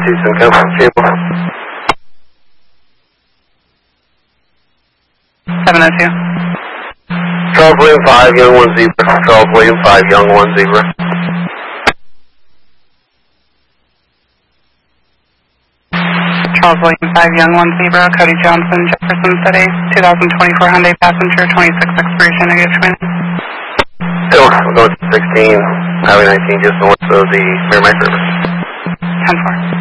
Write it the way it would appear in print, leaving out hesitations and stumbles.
Houston, California, Table. 702. Charles William 5, Young 1 Zebra. Charles William 5, Young 1 Zebra. Charles William 5, Young 1 Zebra, Cody Johnson, Jefferson City, 2024 Hyundai Passenger, 26 expiration, negative twin. We're going to 16, Highway 19, just north of the Miramar River. 10-4.